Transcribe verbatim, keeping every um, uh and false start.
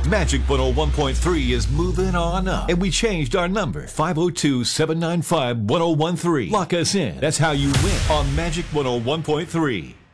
Magic one oh one point three is moving on up, and we changed our number. five oh two, seven nine five, one oh one three. Lock us in. That's how you win on Magic one oh one point three.